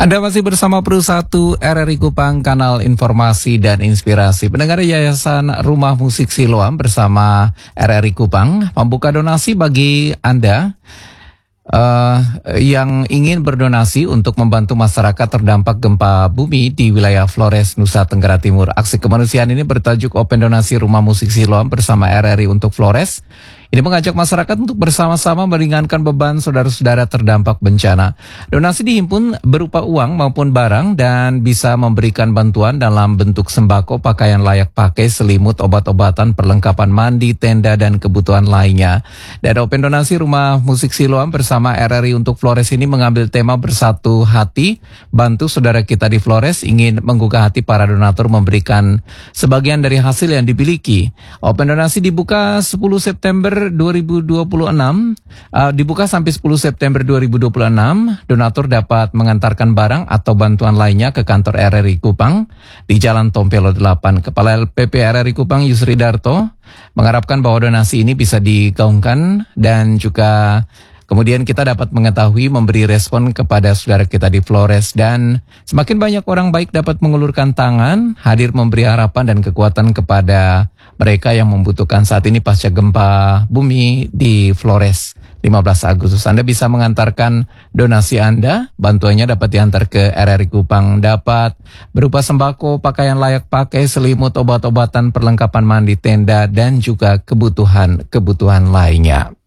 Anda masih bersama Pro 1 RRI Kupang, kanal informasi dan inspirasi. Pendengar, Yayasan Rumah Musik Siloam bersama RRI Kupang membuka donasi bagi Anda yang ingin berdonasi untuk membantu masyarakat terdampak gempa bumi di wilayah Flores, Nusa Tenggara Timur. Aksi kemanusiaan ini bertajuk Open Donasi Rumah Musik Siloam bersama RRI untuk Flores. Ini mengajak masyarakat untuk bersama-sama meringankan beban saudara-saudara terdampak bencana. Donasi dihimpun berupa uang maupun barang dan bisa memberikan bantuan dalam bentuk sembako, pakaian layak pakai, selimut, obat-obatan, perlengkapan mandi, tenda, dan kebutuhan lainnya. Dan Open Donasi Rumah Musik Siloam bersama RRI untuk Flores ini mengambil tema bersatu hati, bantu saudara kita di Flores, ingin menggugah hati para donatur memberikan sebagian dari hasil yang dimiliki. Open Donasi dibuka 10 September 2026, dibuka sampai 10 September 2026. Donatur dapat mengantarkan barang atau bantuan lainnya ke kantor RRI Kupang di Jalan Tompelo 8. Kepala LPP RRI Kupang Yusri Darto mengharapkan bahwa donasi ini bisa digaungkan dan juga kemudian kita dapat mengetahui, memberi respon kepada saudara kita di Flores, dan semakin banyak orang baik dapat mengulurkan tangan, hadir memberi harapan dan kekuatan kepada mereka yang membutuhkan saat ini pasca gempa bumi di Flores 15 Agustus. Anda bisa mengantarkan donasi Anda, bantuannya dapat diantar ke RRI Kupang, dapat berupa sembako, pakaian layak pakai, selimut, obat-obatan, perlengkapan mandi, tenda, dan juga kebutuhan lainnya.